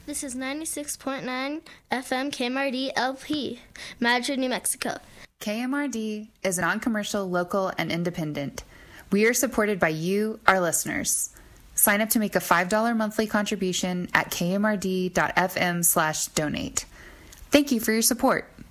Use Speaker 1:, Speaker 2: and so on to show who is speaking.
Speaker 1: This is 96.9 FM KMRD LP, Madrid, New Mexico.
Speaker 2: KMRD is non-commercial, local, and independent. We are supported by you, our listeners. Sign up to make a $5 monthly contribution at kmrd.fm/donate. Thank you for your support.